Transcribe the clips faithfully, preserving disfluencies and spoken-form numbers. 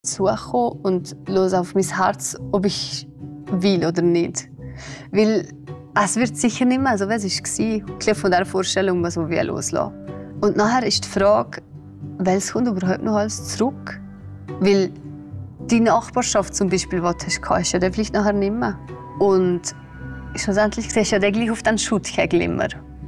Suche und höre auf mein Herz, ob ich will oder nicht. Weil es wird sicher nicht mehr so, wie es war. Ich von dieser Vorstellung so wie loslassen. Und nachher ist die Frage, welches kommt überhaupt noch alles zurück? Weil die Nachbarschaft zum Beispiel, die du hast, ist ja dann vielleicht nachher nicht mehr. Und schlussendlich siehst du ja gleich auf den Schuttkegel immer.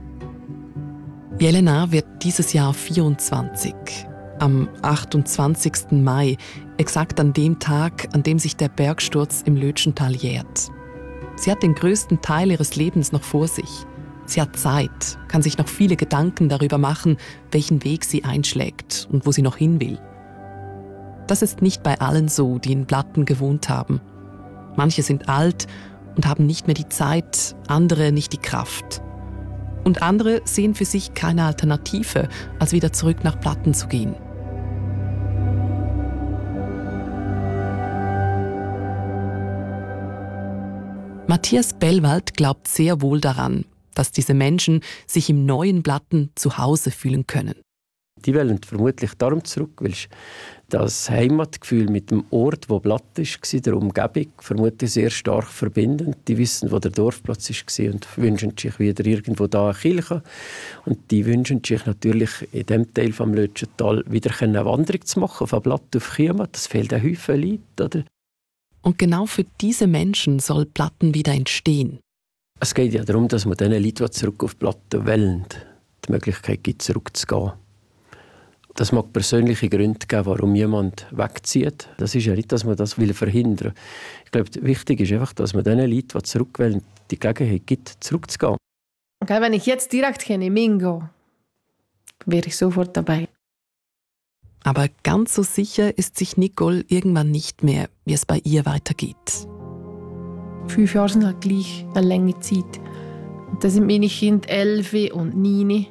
Jelena wird dieses Jahr vierundzwanzig. Am achtundzwanzigsten Mai, exakt an dem Tag, an dem sich der Bergsturz im Lötschental jährt. Sie hat den größten Teil ihres Lebens noch vor sich. Sie hat Zeit, kann sich noch viele Gedanken darüber machen, welchen Weg sie einschlägt und wo sie noch hin will. Das ist nicht bei allen so, die in Blatten gewohnt haben. Manche sind alt und haben nicht mehr die Zeit, andere nicht die Kraft. Und andere sehen für sich keine Alternative, als wieder zurück nach Blatten zu gehen. Matthias Bellwald glaubt sehr wohl daran, dass diese Menschen sich im neuen Blatten zu Hause fühlen können. Die wollen vermutlich darum zurück, weil das Heimatgefühl mit dem Ort, wo Blatt war, der Umgebung, vermutlich sehr stark verbinden. Die wissen, wo der Dorfplatz war und wünschen sich wieder irgendwo da eine Kirche. Und die wünschen sich natürlich in diesem Teil des Lötschental wieder eine Wanderung zu machen, von Blatt auf Chiema. Das fehlt ein Haufen Leute, oder? Und genau für diese Menschen soll Blatten wieder entstehen. Es geht ja darum, dass man diesen Leuten, die zurück auf Blatten wollen, die Möglichkeit gibt, zurückzugehen. Das mag persönliche Gründe geben, warum jemand wegzieht. Das ist ja nicht, dass man das verhindern will. Ich glaube, wichtig ist einfach, dass man den Leuten, die zurück wollen, die Gelegenheit gibt, zurückzugehen. Okay, wenn ich jetzt direkt in Mingo wäre ich sofort dabei. Aber ganz so sicher ist sich Nicole irgendwann nicht mehr, wie es bei ihr weitergeht. Fünf Jahre sind halt gleich eine lange Zeit. Und da sind meine Kinder elf und neun.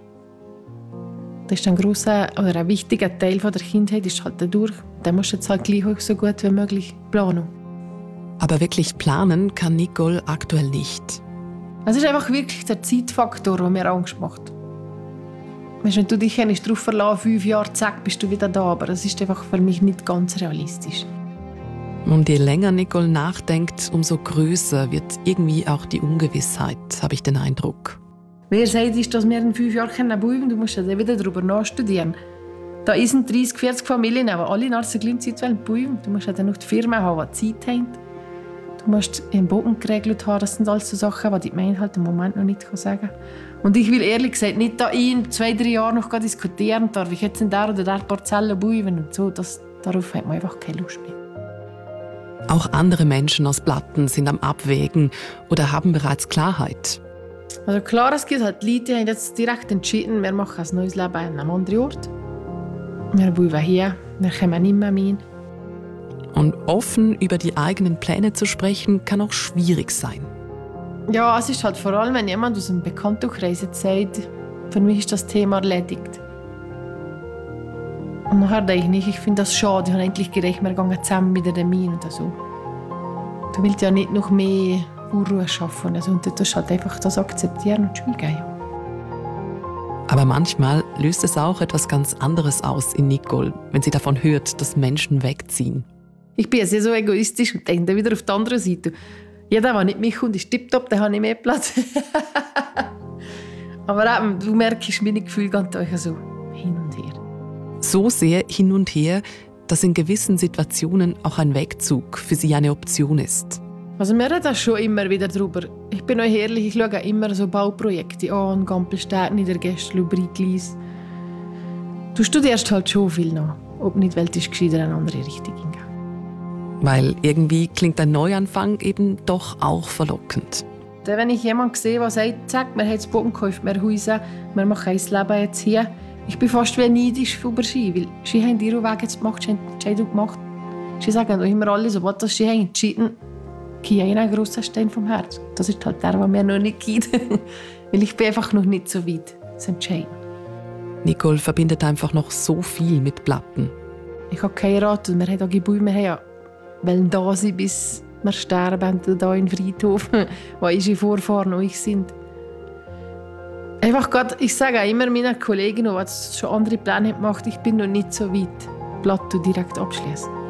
Das ist ein grosser oder ein wichtiger Teil der Kindheit, ist halt dadurch. Da musst du jetzt halt gleich so gut wie möglich planen. Aber wirklich planen kann Nicole aktuell nicht. Es ist einfach wirklich der Zeitfaktor, der mir Angst macht. Wenn du dich darauf verlassen, fünf Jahre, zack, bist du wieder da. Aber das ist einfach für mich nicht ganz realistisch. Und je länger Nicole nachdenkt, umso größer wird irgendwie auch die Ungewissheit, habe ich den Eindruck. Wer sagt, ist, dass wir in fünf Jahren bleiben können? Du musst ja wieder darüber nachstudieren. Da sind dreißig, vierzig Familien, aber alle nach der gleichen Zeit bleiben. Du musst ja dann noch die Firma haben, die Zeit haben. Du musst einen Boden geregelt haben. Das sind alles so Sachen, die die Gemeinde halt im Moment noch nicht sagen kann. Und ich will ehrlich gesagt nicht da in zwei, drei Jahren noch diskutieren, darf ich jetzt in der oder der Parzelle bleiben und so. Das, darauf hat man einfach keine Lust mehr. Auch andere Menschen aus Blatten sind am Abwägen oder haben bereits Klarheit. Also klar, es gibt halt Leute, die haben jetzt direkt entschieden, wir machen ein neues Leben an einem anderen Ort. Wir bleiben hier, wir kommen nicht mehr hin. Und offen über die eigenen Pläne zu sprechen, kann auch schwierig sein. Ja, es ist halt vor allem, wenn jemand aus einem Bekanntenkreis jetzt sagt, für mich ist das Thema erledigt. Und nachher denke ich nicht, ich finde das schade, ich habe endlich gerecht, wir gehen zusammen mit der Mine oder so. Du willst ja nicht noch mehr Unruhe schaffen, also, und du musst halt einfach das akzeptieren und schweigen. Aber manchmal löst es auch etwas ganz anderes aus in Nicole, wenn sie davon hört, dass Menschen wegziehen. Ich bin ja sehr so egoistisch und denke dann wieder auf die andere Seite. Jeder, der nicht mitkommt, ist tipptopp, dann habe ich mehr Platz. Aber eben, du merkst, meine Gefühle gehen euch so hin und her. So sehr hin und her, dass in gewissen Situationen auch ein Wegzug für sie eine Option ist. Also wir reden schon immer wieder darüber. Ich bin euch ehrlich, ich schaue immer so Bauprojekte an, Gampelstädt, Niedergästel, Breitlis. Du studierst halt schon viel nach. Ob nicht, weil es gescheiter in eine andere Richtung ging. Weil irgendwie klingt ein Neuanfang eben doch auch verlockend. Wenn ich jemanden sehe, der sagt, zack, wir haben das Boden gekauft, wir Häuser, wir machen das Leben jetzt hier. Ich bin fast wie neidisch über sie, weil sie haben ihren Weg jetzt gemacht, sie haben die Entscheidung gemacht. Sie sagen auch immer alle, sobald sie haben entschieden, kriege ich einen grossen Stein vom Herz. Das ist halt der, der mir noch nicht gibt. Weil ich bin einfach noch nicht so weit, zu entscheiden. Nicole verbindet einfach noch so viel mit Blatten. Ich habe geheiratet, wir haben auch Gebäude, wir haben wollen da sein, bis wir sterben, hier im Friedhof, wo unsere Vorfahren noch sind. Einfach grad, ich sage auch immer meinen Kollegen, die schon andere Pläne gemacht haben, ich bin noch nicht so weit, Plateau direkt abschließen.